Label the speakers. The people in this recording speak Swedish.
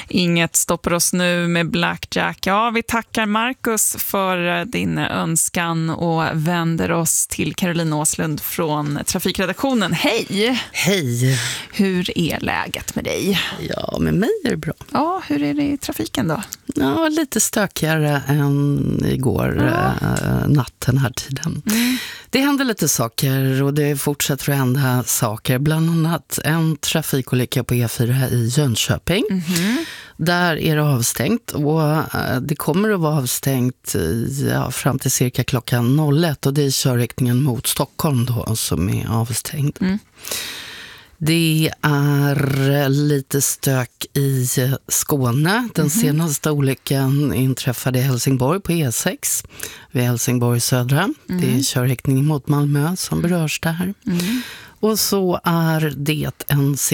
Speaker 1: Inget stoppar oss nu med Blackjack. Ja, vi tackar Marcus för din önskan och vänder oss till Caroline Åslund från Trafikredaktionen. Hej!
Speaker 2: Hej!
Speaker 1: Hur är läget med dig?
Speaker 2: Ja, med mig är det bra.
Speaker 1: Ja, hur är det i trafiken då?
Speaker 2: Ja, lite stökigare än igår natten här tiden. Det händer lite saker och det fortsätter att hända saker. Bland annat en trafikolycka på E4 i Jönköping. Där är det avstängt och det kommer att vara avstängt fram till cirka klockan 01 och det är körriktningen mot Stockholm då som är avstängd. Det är lite stök i Skåne. Den senaste olyckan inträffade i Helsingborg på E6 vid Helsingborg södra. Det är körriktningen mot Malmö som berörs där. Och så är det en